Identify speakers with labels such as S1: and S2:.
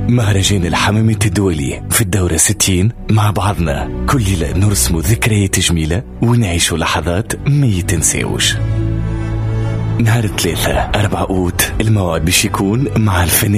S1: مهرجان الحمامة الدولي في الدورة 60 مع بعضنا كل ليلة نرسم ذكريات جميلة ونعيش لحظات ما يتنسيوش. نهار 3 4 أوت الموعد باش يكون مع الفنان